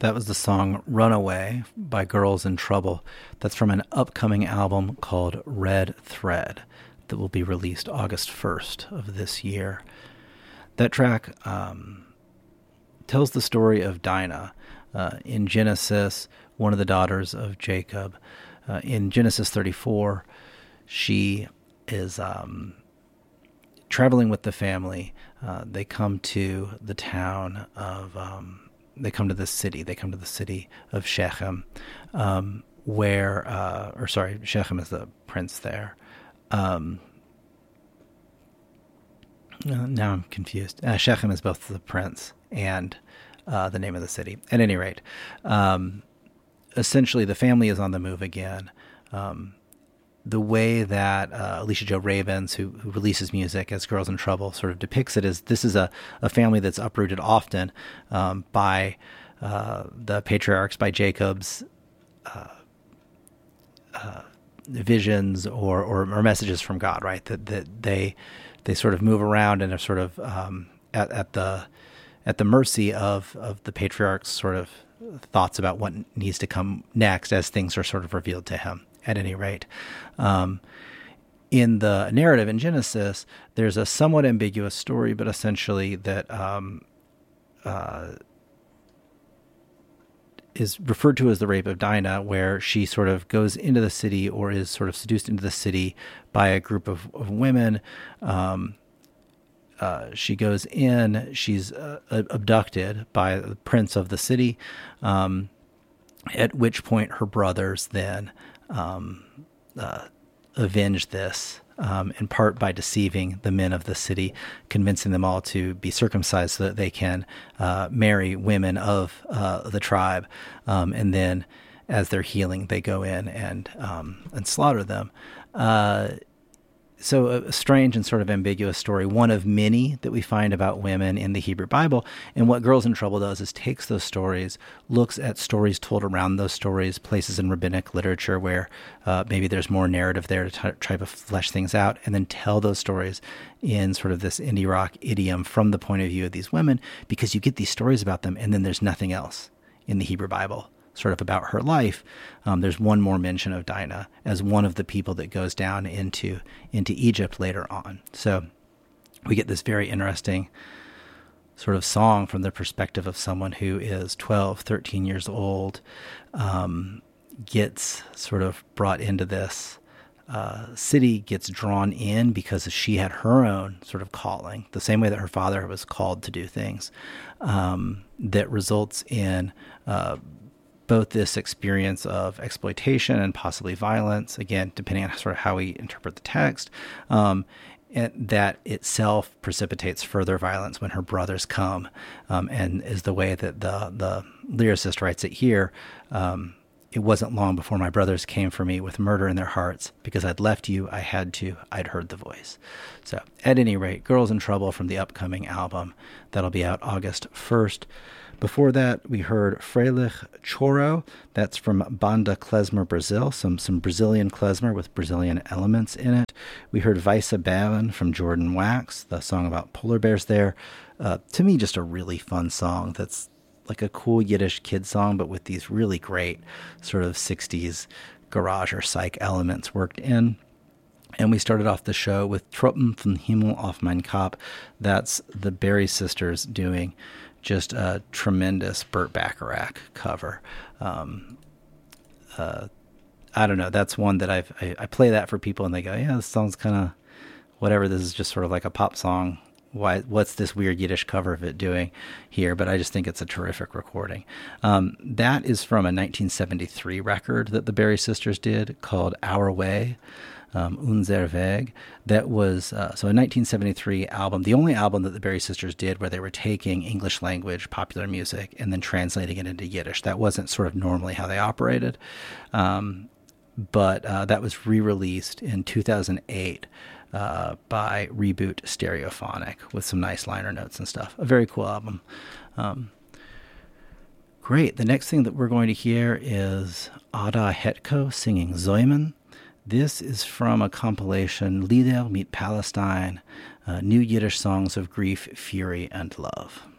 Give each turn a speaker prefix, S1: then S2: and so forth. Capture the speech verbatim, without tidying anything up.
S1: That was the song Runaway by Girls in Trouble. That's from an upcoming album called Red Thread that will be released August first of this year. That track um, tells the story of Dinah. Uh, in Genesis, one of the daughters of Jacob. Uh, in Genesis thirty-four, she is um, traveling with the family. Uh, they come to the town of... Um, They come to the city. They come to the city of Shechem, um, where, uh, or sorry, Shechem is the prince there. Um, uh, now I'm confused. Uh, Shechem is both the prince and uh, the name of the city. At any rate, um, essentially the family is on the move again. Um, the way that uh, Alicia Jo Ravens, who, who releases music as Girls in Trouble, sort of depicts it is this is a, a family that's uprooted often um, by uh, the patriarchs, by Jacob's uh, uh, visions or, or or messages from God, right? That that they they sort of move around and are sort of um, at, at the at the mercy of of the patriarch's sort of thoughts about what needs to come next as things are sort of revealed to him. At any rate, um, in the narrative in Genesis, there's a somewhat ambiguous story, but essentially that um, uh, is referred to as the rape of Dinah, where she sort of goes into the city or is sort of seduced into the city by a group of, of women. Um, uh, she goes in, she's uh, abducted by the prince of the city, um, at which point her brothers then Um, uh, avenge this, um, in part by deceiving the men of the city, convincing them all to be circumcised so that they can uh, marry women of uh, the tribe. Um, and then as they're healing, they go in and um, and slaughter them. Uh, so a strange and sort of ambiguous story, one of many that we find about women in the Hebrew Bible. And what Girls in Trouble does is takes those stories, looks at stories told around those stories, places in rabbinic literature where uh, maybe there's more narrative there to t- try to flesh things out, and then tell those stories in sort of this indie rock idiom from the point of view of these women, because you get these stories about them and then there's nothing else in the Hebrew Bible sort of about her life. Um, there's one more mention of Dinah as one of the people that goes down into into Egypt later on. So we get this very interesting sort of song from the perspective of someone who is twelve, thirteen years old, um, gets sort of brought into this uh, city, gets drawn in because she had her own sort of calling, the same way that her father was called to do things, um, that results in uh, both this experience of exploitation and possibly violence, again, depending on sort of how we interpret the text, um, and that itself precipitates further violence when her brothers come, um, and is the way that the the lyricist writes it here. Um, it wasn't long before my brothers came for me with murder in their hearts. Because I'd left you, I had to, I'd heard the voice. So at any rate, Girls in Trouble from the upcoming album. That'll be out August first. Before that, we heard Freilich Choro. That's from Banda Klezmer, Brazil, some some Brazilian klezmer with Brazilian elements in it. We heard Weisse Bären from Jordan Wax, the song about polar bears there. Uh, to me, just a really fun song that's like a cool Yiddish kid song, but with these really great sort of sixties garage or psych elements worked in. And we started off the show with Tropfen vom Himmel auf mein Kopf. That's the Berry Sisters doing just a tremendous Burt Bacharach cover. Um, uh, I don't know. That's one that I've, I, I play that for people and they go, yeah, this song's kind of whatever. This is just sort of like a pop song. Why, what's this weird Yiddish cover of it doing here? But I just think it's a terrific recording. Um, that is from a nineteen seventy-three record that the Berry Sisters did called Our Way. Um, Unser Weg. That was, uh, so a nineteen seventy-three album, the only album that the Berry Sisters did where they were taking English language popular music and then translating it into Yiddish. That wasn't sort of normally how they operated. Um, but uh, that was re-released in two thousand eight uh, by Reboot Stereophonic with some nice liner notes and stuff. A very cool album. Um, great. The next thing that we're going to hear is Ada Hetko singing Zäumen. This is from a compilation, Lieder mit Palestine, uh, New Yiddish Songs of Grief, Fury, and Love.